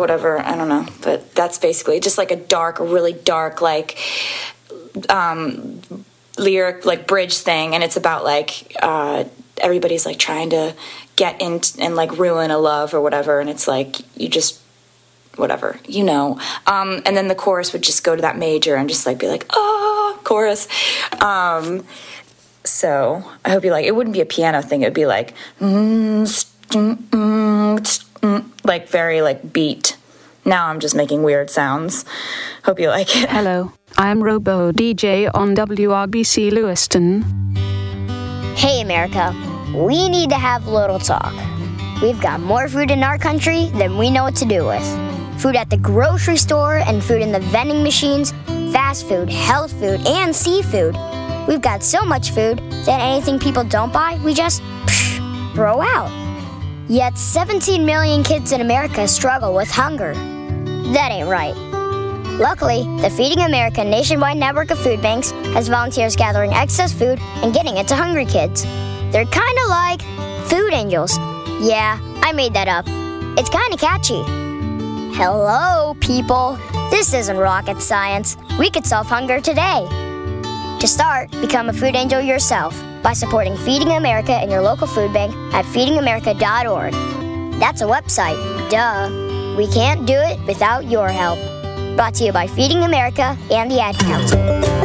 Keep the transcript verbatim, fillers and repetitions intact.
whatever. I don't know. But that's basically just like a dark, really dark, like, um, lyric, like bridge thing. And it's about like, uh, everybody's like trying to get in and like ruin a love or whatever. And it's like, you just, whatever, you know. Um, and then the chorus would just go to that major and just like be like, oh, chorus. Um, so I hope you like, it wouldn't be a piano thing. It would be like, mm, mm, mm, mm, like very like beat. Now I'm just making weird sounds. Hope you like it. Hello, I'm Robo D J on W R B C Lewiston. Hey America, we need to have a little talk. We've got more food in our country than we know what to do with. Food at the grocery store and food in the vending machines, fast food, health food, and seafood. We've got so much food that anything people don't buy, we just psh, throw out. Yet seventeen million kids in America struggle with hunger. That ain't right. Luckily, the Feeding America nationwide network of food banks has volunteers gathering excess food and getting it to hungry kids. They're kind of like food angels. Yeah, I made that up. It's kind of catchy. Hello, people. This isn't rocket science. We could solve hunger today. To start, become a food angel yourself by supporting Feeding America and your local food bank at feeding america dot org. That's a website. Duh. We can't do it without your help. Brought to you by Feeding America and the Ad Council.